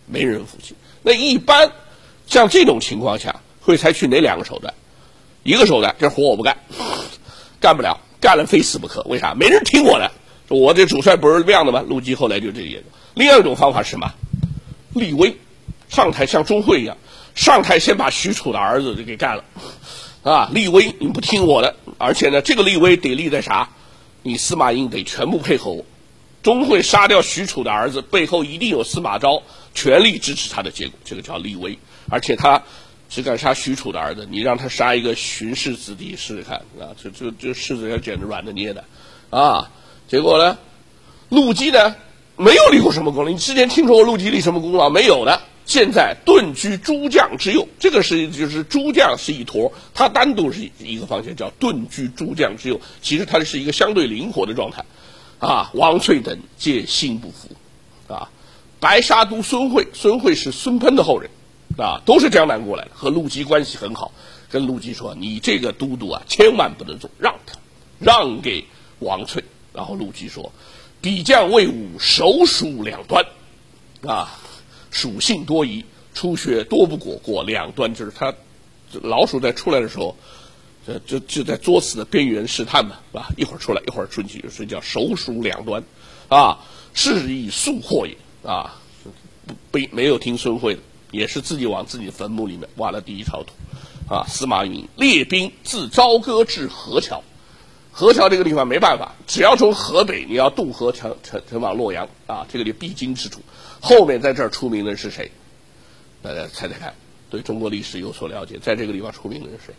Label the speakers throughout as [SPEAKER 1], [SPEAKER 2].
[SPEAKER 1] 没人服气。那一般像这种情况下，会采取哪两个手段？一个手段，这活我不干，干不了，干了非死不可。为啥？没人听我的。我这主帅不是这样的吗？陆基后来就这样。另外一种方法是什么？立威，上台像钟会一样，上台先把许褚的儿子就给干了，啊，立威，你不听我的，而且呢，这个立威得立在啥？你司马懿得全部配合我。钟会杀掉许褚的儿子，背后一定有司马昭全力支持他的结果，这个叫立威。而且他只敢杀许褚的儿子，你让他杀一个荀氏子弟试试看啊，这柿子要捡着软的捏的啊。结果呢，陆基呢没有立过什么功劳。你之前听说过陆基立什么功劳？没有的。现在顿居诸将之右，这个就是诸将是一坨，他单独是一个方向，叫顿居诸将之右。其实它是一个相对灵活的状态。啊，王粹等皆心不服，啊，白沙都孙惠，孙惠是孙贲的后人，啊，都是江南过来的，和陆基关系很好。跟陆基说：“你这个都督啊，千万不能做，让给王粹。”然后陆基说：“彼将魏武，手属两端，啊，属性多疑，初学多不果两端，就是他老鼠在出来的时候。”就在作死的边缘试探嘛，是吧？一会儿出来，一会儿出去，所以叫手属两端，啊，是以速获也啊，没有听孙惠的，也是自己往自己坟墓里面挖了第一槽土，啊。司马云列兵自朝歌至河桥，河桥这个地方没办法，只要从河北你要渡河前往洛阳啊，这个里必经之处。后面在这儿出名的是谁？大家猜猜看，对中国历史有所了解，在这个地方出名的是谁？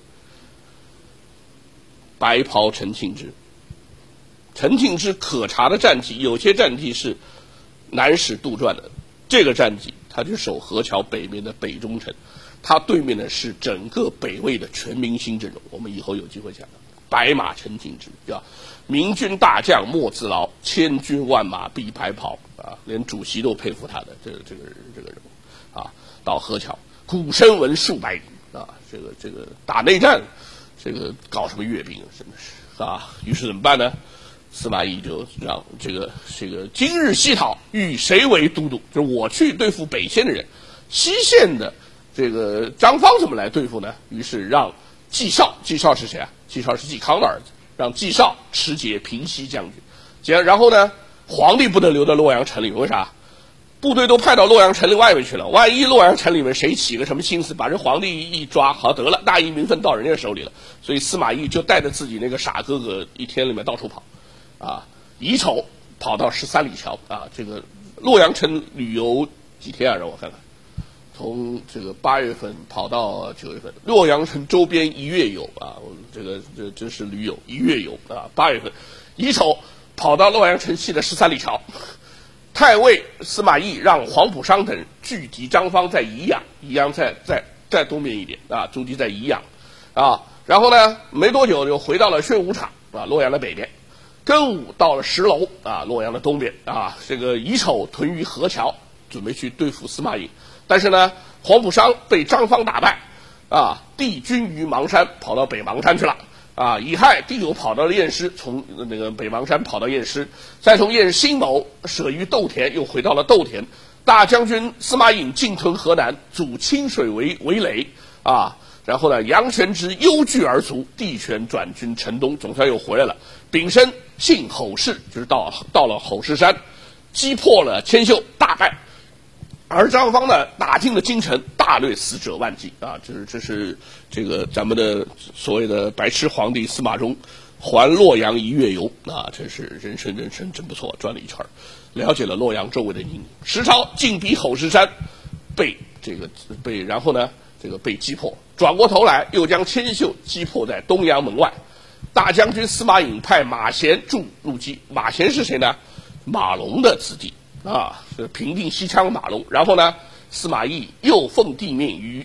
[SPEAKER 1] 白袍陈庆之。陈庆之可查的战绩，有些战绩是南史杜撰的，这个战绩他就守河桥北面的北中城，他对面的是整个北魏的全明星阵容，我们以后有机会讲。白马陈庆之叫明军大将莫自劳，千军万马必白袍啊，连主席都佩服他的这个人物啊。到河桥，鼓声闻数百里啊，这个打内战。这个搞什么阅兵真的是啊！于是怎么办呢？司马懿就让这个今日西讨，与谁为都督？就是我去对付北线的人，西线的这个张方怎么来对付呢？于是让纪绍是谁啊？纪绍是纪康的儿子，让纪绍持节平西将军。然后呢，皇帝不能留在洛阳城里，为啥？部队都派到洛阳城里外面去了，万一洛阳城里面谁起个什么心思，把这皇帝一抓，好得了，大义名分到人家手里了。所以司马懿就带着自己那个傻哥哥一天里面到处跑，啊，乙丑跑到13里桥啊，这个洛阳城旅游几天啊？让我看看，从这个8月份跑到9月份，洛阳城周边1月游啊，这是旅游1月游啊，8月份，乙丑跑到洛阳城西的13里桥。太尉司马懿让黄埔商等拒敌张方在宜阳，宜阳在东边一点啊，驻地在宜阳啊。然后呢，没多久就回到了宣武场啊，洛阳的北边。庚午到了石楼啊，洛阳的东边啊。这个乙丑屯于河桥，准备去对付司马懿。但是呢，黄埔商被张方打败啊，帝军于邙山，跑到北邙山去了。啊，乙亥帝又跑到了偃师，从那个北邙山跑到偃师，再从辛卯舍于窦田，又回到了窦田。大将军司马颖进屯河南，阻清水为垒啊。然后呢，杨玄之忧惧而卒，帝权转军城东，总算又回来了。丙申幸吼氏，就是到了吼氏山，击破了千秀，大败。而张方呢，打进了京城，大掠死者万计啊！这是这个咱们的所谓的白痴皇帝司马衷环洛阳1月游啊！真是人生真不错，转了一圈，了解了洛阳周围的阴影。时超进逼吼氏山，然后呢，这个被击破，转过头来又将千秀击破在东阳门外。大将军司马颖派马贤助陆基，马贤是谁呢？马龙的子弟。啊，是平定西羌马龙，然后呢，司马懿又奉帝命与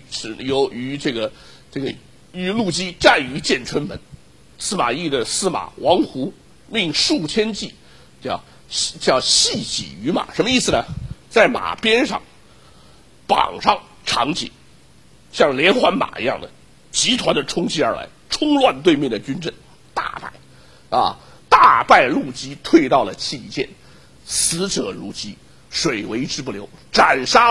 [SPEAKER 1] 陆基战于建春门。司马懿的司马王胡命数千骑，叫系戟于马，什么意思呢？在马边上绑上长戟，像连环马一样的集团的冲击而来，冲乱对面的军阵，大败陆基，退到了契剑。死者如饥，水为之不流，斩杀